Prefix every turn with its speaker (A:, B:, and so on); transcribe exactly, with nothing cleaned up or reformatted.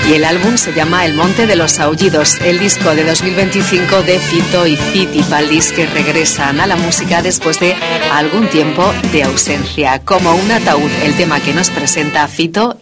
A: y el álbum se llama El Monte de los Aullidos, el disco de dos mil veinticinco de Fito y Fitipaldis, que regresan a la música después de algún tiempo de ausencia. Como un ataúd, el tema que nos presenta Fito